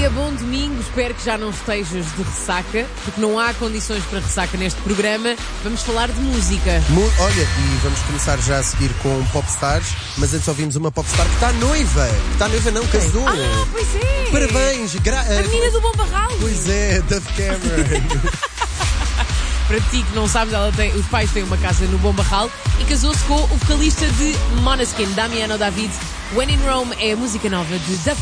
dia, bom domingo. Espero que já não estejas de ressaca, porque não há condições para ressaca neste programa. Vamos falar de música. Olha, e vamos começar já a seguir com Popstars, mas antes ouvimos uma Popstar que está noiva. Casou. Ah, pois é! Parabéns! A menina do Bom Barral. Pois é, Dove Cameron. Para ti que não sabes, os pais têm uma casa no Bom Barral e casou-se com o vocalista de Måneskin, Damiano David. When in Rome é a música nova de Dove